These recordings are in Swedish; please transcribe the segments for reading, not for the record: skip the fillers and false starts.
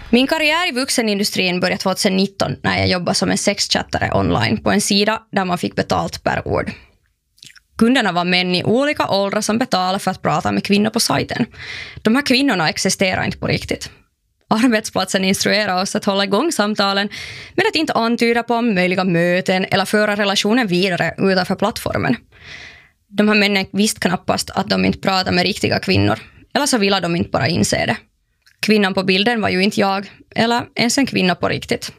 Min karriär i vuxenindustrin började 2019 när jag jobbade som en sexchattare online på en sida där man fick betalt per ord. Kunderna var män i olika åldrar som betalade för att prata med kvinnor på sajten. De här kvinnorna existerar inte på riktigt. Arbetsplatsen instruerar oss att hålla igång samtalen men att inte antyda på möjliga möten eller föra relationen vidare utanför plattformen. De här männen visste knappast att de inte pratar med riktiga kvinnor, eller så ville de inte bara inse det. Kvinnan på bilden var ju inte jag, eller ens en kvinna på riktigt.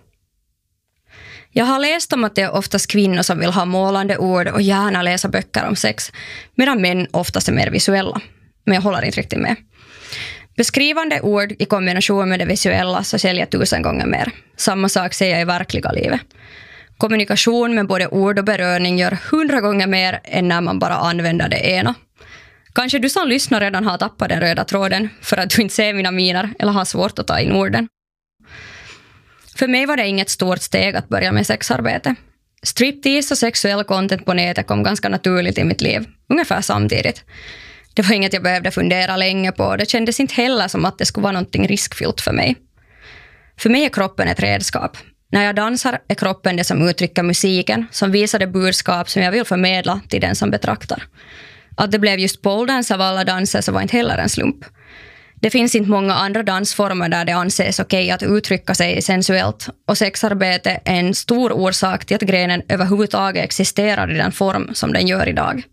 Jag har läst om att det är oftast kvinnor som vill ha målande ord och gärna läsa böcker om sex, medan män oftast är mer visuella. Men jag håller inte riktigt med. Beskrivande ord i kombination med det visuella så säljer 1000 gånger mer. Samma sak säger jag i verkliga livet. Kommunikation med både ord och beröring gör 100 gånger mer än när man bara använder det ena. Kanske du som lyssnar redan har tappat den röda tråden för att du inte ser mina miner eller har svårt att ta in orden. För mig var det inget stort steg att börja med sexarbete. Striptease och sexuell content på nätet kom ganska naturligt i mitt liv, ungefär samtidigt. Det var inget jag behövde fundera länge på. Det kändes inte heller som att det skulle vara någonting riskfyllt för mig. För mig är kroppen ett redskap. När jag dansar är kroppen det som uttrycker musiken, som visar det budskap som jag vill förmedla till den som betraktar. Att det blev just poledance av alla danser så var inte heller en slump. Det finns inte många andra dansformer där det anses okej att uttrycka sig sensuellt, och sexarbete är en stor orsak till att grenen överhuvudtaget existerar i den form som den gör idag.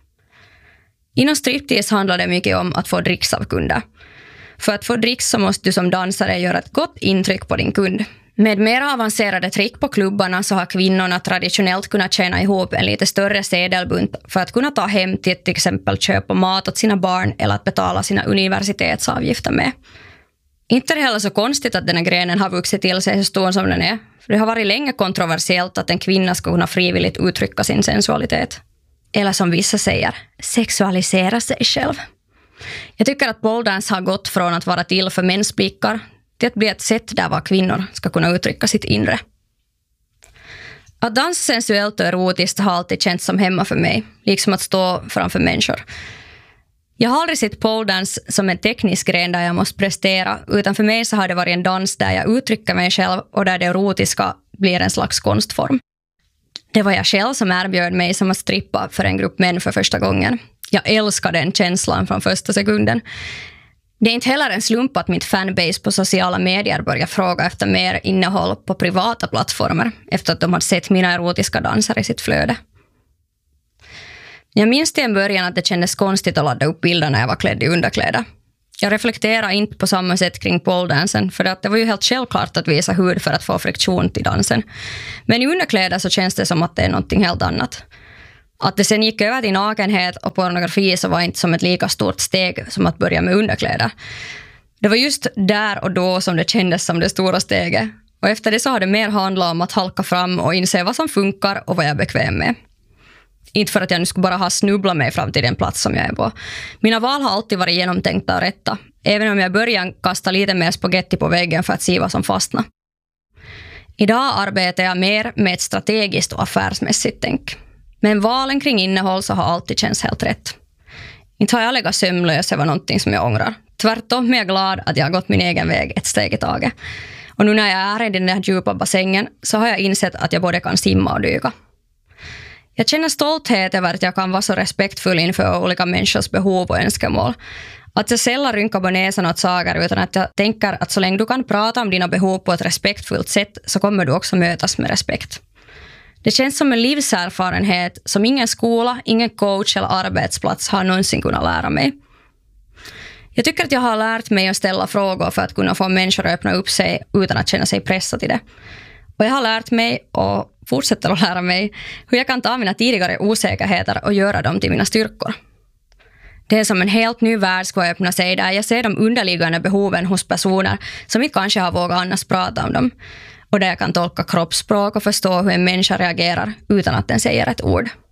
Inom striptease handlar det mycket om att få dricks av kunder. För att få dricks så måste du som dansare göra ett gott intryck på din kund. Med mer avancerade trick på klubbarna så har kvinnorna traditionellt kunnat tjäna ihop en lite större sedelbunt för att kunna ta hem till exempel köpa mat åt sina barn eller att betala sina universitetsavgifter med. Inte är det heller så konstigt att den här grenen har vuxit till sig så stor som den är. För det har varit länge kontroversiellt att en kvinna ska kunna frivilligt uttrycka sin sensualitet. Eller som vissa säger, sexualisera sig själv. Jag tycker att poledance har gått från att vara till för mäns blickar till att bli ett sätt där var kvinnor ska kunna uttrycka sitt inre. Att dansa sensuellt och erotiskt har alltid känts som hemma för mig, liksom att stå framför människor. Jag har aldrig sett poledance som en teknisk gren där jag måste prestera, utan för mig så har det varit en dans där jag uttrycker mig själv och där det erotiska blir en slags konstform. Det var jag själv som erbjöd mig som att strippa för en grupp män för första gången. Jag älskar den känslan från första sekunden. Det är inte heller en slump att mitt fanbase på sociala medier börjar fråga efter mer innehåll på privata plattformar efter att de har sett mina erotiska danser i sitt flöde. Jag minns till en början att det kändes konstigt att ladda upp bilder när jag var klädd i underkläder. Jag reflekterar inte på samma sätt kring poledansen för att det var ju helt självklart att visa hud för att få friktion till dansen. Men i underkläder så känns det som att det är någonting helt annat. Att det sen gick över till nakenhet och pornografi så var inte som ett lika stort steg som att börja med underkläder. Det var just där och då som det kändes som det stora steget. Och efter det så har det mer handlat om att halka fram och inse vad som funkar och vad jag är bekväm med. Inte för att jag nu skulle bara ha snubblat mig fram till den plats som jag är på. Mina val har alltid varit genomtänkta och rätta. Även om jag började kasta lite mer spaghetti på väggen för att se vad som fastnar. Idag arbetar jag mer med ett strategiskt och affärsmässigt tänk. Men valen kring innehåll så har alltid känts helt rätt. Inte har jag legat sömnlös över någonting som jag ångrar. Tvärtom är jag glad att jag har gått min egen väg ett steg i taget. Och nu när jag är i den där djupa bassängen så har jag insett att jag både kan simma och dyka. Jag känner stolthet över att jag kan vara så respektfull inför olika människors behov och önskemål. Att jag sällan rynkar på näsan åt saker utan att jag tänker att så länge du kan prata om dina behov på ett respektfullt sätt så kommer du också mötas med respekt. Det känns som en livserfarenhet som ingen skola, ingen coach eller arbetsplats har någonsin kunnat lära mig. Jag tycker att jag har lärt mig att ställa frågor för att kunna få människor att öppna upp sig utan att känna sig pressad till det. Och jag har lärt mig och fortsätter att lära mig hur jag kan ta mina tidigare osäkerheter och göra dem till mina styrkor. Det är som en helt ny värld ska öppna sig där jag ser de underliggande behoven hos personer som inte kanske har vågat annars prata om dem. Och där jag kan tolka kroppsspråk och förstå hur en människa reagerar utan att den säger ett ord.